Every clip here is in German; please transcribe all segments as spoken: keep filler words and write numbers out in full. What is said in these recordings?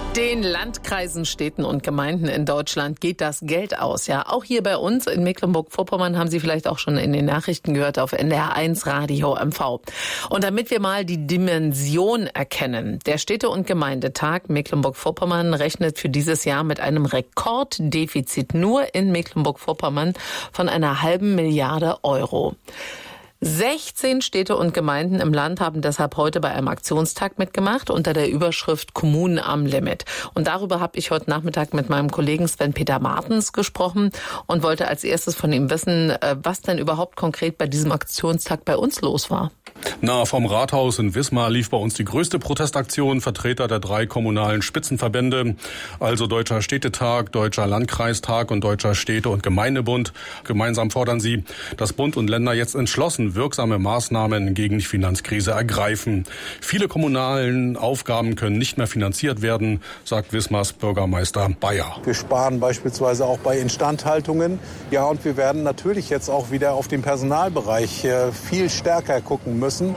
Den Landkreisen, Städten und Gemeinden in Deutschland geht das Geld aus. Ja, auch hier bei uns in Mecklenburg-Vorpommern haben Sie vielleicht auch schon in den Nachrichten gehört auf N D R eins Radio M V. Und damit wir mal die Dimension erkennen, der Städte- und Gemeindetag Mecklenburg-Vorpommern rechnet für dieses Jahr mit einem Rekorddefizit nur in Mecklenburg-Vorpommern von einer halben Milliarde Euro. sechzehn Städte und Gemeinden im Land haben deshalb heute bei einem Aktionstag mitgemacht unter der Überschrift Kommunen am Limit. Und darüber habe ich heute Nachmittag mit meinem Kollegen Sven-Peter Martens gesprochen und wollte als erstes von ihm wissen, was denn überhaupt konkret bei diesem Aktionstag bei uns los war. Na, vom Rathaus in Wismar lief bei uns die größte Protestaktion. Vertreter der drei kommunalen Spitzenverbände, also Deutscher Städtetag, Deutscher Landkreistag und Deutscher Städte- und Gemeindebund. Gemeinsam fordern sie, dass Bund und Länder jetzt entschlossen wirksame Maßnahmen gegen die Finanzkrise ergreifen. Viele kommunalen Aufgaben können nicht mehr finanziert werden, sagt Wismars Bürgermeister Bayer. Wir sparen beispielsweise auch bei Instandhaltungen. Ja, und wir werden natürlich jetzt auch wieder auf den Personalbereich viel stärker gucken müssen.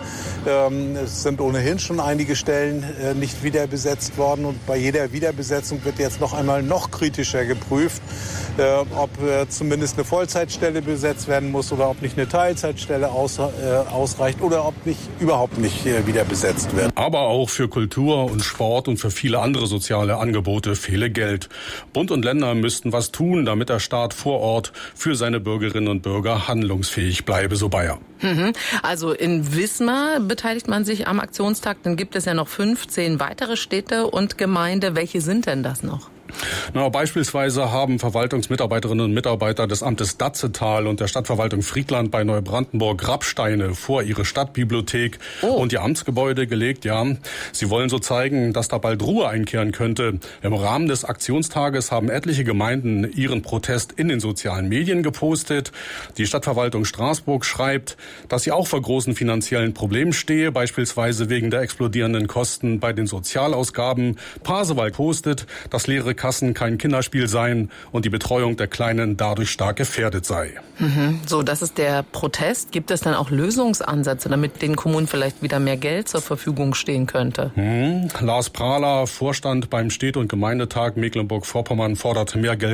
Es sind ohnehin schon einige Stellen nicht wieder besetzt worden und bei jeder Wiederbesetzung wird jetzt noch einmal noch kritischer geprüft, ob zumindest eine Vollzeitstelle besetzt werden muss oder ob nicht eine Teilzeitstelle ausreicht oder ob nicht überhaupt nicht wieder besetzt wird. Aber auch für Kultur und Sport und für viele andere soziale Angebote fehle Geld. Bund und Länder müssten was tun, damit der Staat vor Ort für seine Bürgerinnen und Bürger handlungsfähig bleibe, so Bayer. Also in Wismar beteiligt man sich am Aktionstag. Dann gibt es ja noch fünfzehn weitere Städte und Gemeinde. Welche sind denn das noch? Na, beispielsweise haben Verwaltungsmitarbeiterinnen und Mitarbeiter des Amtes Datzetal und der Stadtverwaltung Friedland bei Neubrandenburg Grabsteine vor ihre Stadtbibliothek oh. und ihr Amtsgebäude gelegt. Ja, sie wollen so zeigen, dass da bald Ruhe einkehren könnte. Im Rahmen des Aktionstages haben etliche Gemeinden ihren Protest in den sozialen Medien gepostet. Die Stadtverwaltung Straßburg schreibt, dass sie auch vor großen finanziellen Problemen stehe, beispielsweise wegen der explodierenden Kosten bei den Sozialausgaben. Pasewalk postet, dass leere Kassen kein Kinderspiel seien und die Betreuung der Kleinen dadurch stark gefährdet sei. Mhm. So, das ist der Protest. Gibt es dann auch Lösungsansätze, damit den Kommunen vielleicht wieder mehr Geld zur Verfügung stehen könnte? Mhm. Lars Prahler, Vorstand beim Städte- und Gemeindetag Mecklenburg-Vorpommern, fordert mehr Geld